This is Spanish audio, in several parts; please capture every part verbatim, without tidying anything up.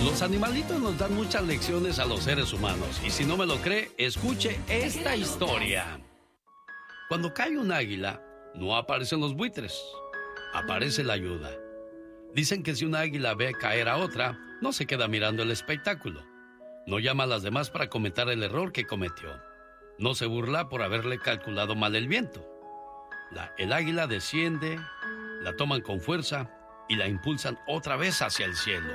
Los animalitos nos dan muchas lecciones a los seres humanos. Y si no me lo cree, escuche esta historia. Cuando cae un águila, no aparecen los buitres. Aparece la ayuda. Dicen que si una águila ve caer a otra, no se queda mirando el espectáculo. No llama a las demás para comentar el error que cometió. No se burla por haberle calculado mal el viento. La, el águila desciende, la toman con fuerza y la impulsan otra vez hacia el cielo.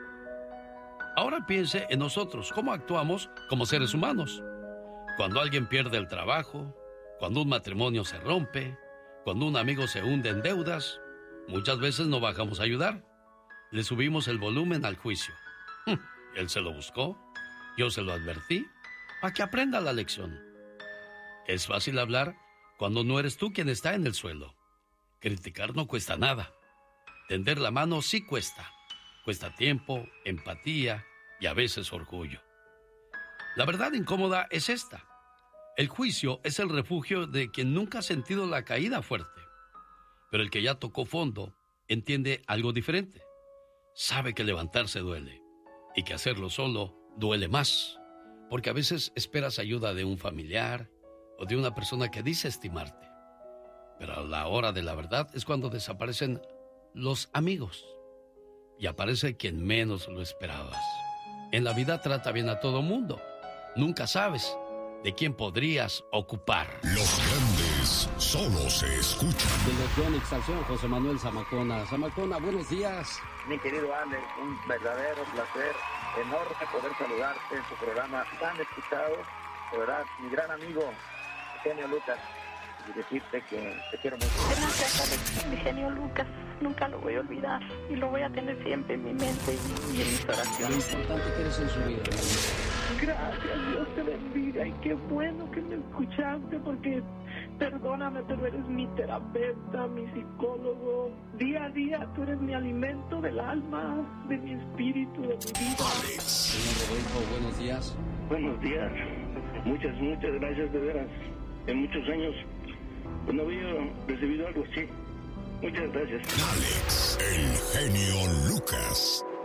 Ahora piense en nosotros, cómo actuamos como seres humanos. Cuando alguien pierde el trabajo, cuando un matrimonio se rompe, cuando un amigo se hunde en deudas, muchas veces no bajamos a ayudar. Le subimos el volumen al juicio. Él se lo buscó, yo se lo advertí, para que aprenda la lección. Es fácil hablar cuando no eres tú quien está en el suelo. Criticar no cuesta nada. Tender la mano sí cuesta. Cuesta tiempo, empatía y a veces orgullo. La verdad incómoda es esta. El juicio es el refugio de quien nunca ha sentido la caída fuerte. Pero el que ya tocó fondo entiende algo diferente. Sabe que levantarse duele y que hacerlo solo duele más. Porque a veces esperas ayuda de un familiar o de una persona que dice estimarte. Pero a la hora de la verdad es cuando desaparecen los amigos. Y aparece quien menos lo esperabas. En la vida trata bien a todo mundo. Nunca sabes de quién podrías ocupar. Los grandes solo se escuchan. De la Exalción, José Manuel Zamacona. Zamacona, buenos días. Mi querido Alex, un verdadero placer, enorme poder saludarte en tu programa tan escuchado. De verdad, mi gran amigo, Genio Lucas, y decirte que te quiero mucho. Gracias, Alex, mi genio Lucas. Nunca lo voy a olvidar y lo voy a tener siempre en mi mente y, y en mis oraciones. Lo importante que eres en su vida. Gracias, Dios te bendiga y qué bueno que me escuchaste porque perdóname, pero eres mi terapeuta, mi psicólogo. Día a día tú eres mi alimento del alma, de mi espíritu, de mi vida. Alex. Señor Rodolfo, buenos días. Buenos días. Muchas, muchas gracias de veras. En muchos años pues no había recibido algo así. Muchas gracias. Alex, el genio Lucas.